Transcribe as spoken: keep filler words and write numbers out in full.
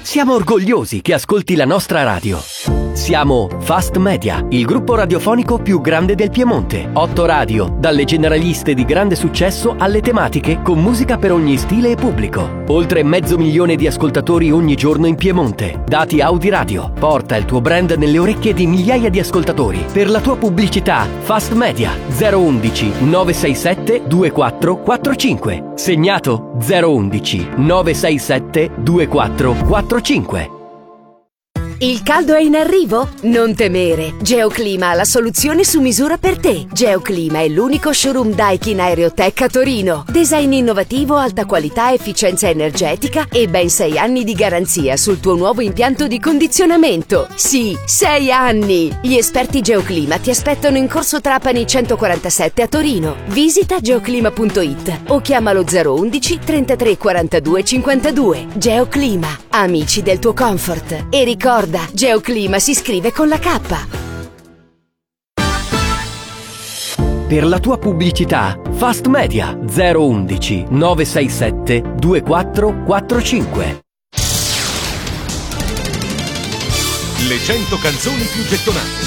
Siamo orgogliosi che ascolti la nostra radio. Siamo Fast Media, il gruppo radiofonico più grande del Piemonte. Otto radio, dalle generaliste di grande successo alle tematiche con musica per ogni stile e pubblico. Oltre mezzo milione di ascoltatori ogni giorno in Piemonte. Dati Audi Radio. Porta il tuo brand nelle orecchie di migliaia di ascoltatori. Per la tua pubblicità, Fast Media zero undici nove sei sette due quattro quattro cinque. Segnato zero undici nove sei sette due quattro quattro cinque. Il caldo è in arrivo? Non temere! Geoclima ha la soluzione su misura per te. Geoclima è l'unico showroom Daikin Aerotech a Torino. Design innovativo, alta qualità, efficienza energetica e ben sei anni di garanzia sul tuo nuovo impianto di condizionamento. Sì, sei anni! Gli esperti Geoclima ti aspettano in Corso Trapani centoquarantasette a Torino. Visita geoclima punto it o chiamalo zero undici trentatré quarantadue cinquantadue. Geoclima, amici del tuo comfort. E ricorda, Geoclima si scrive con la K. Per la tua pubblicità, Fast Media zero undici nove sei sette due quattro quattro cinque. Le cento canzoni più gettonate.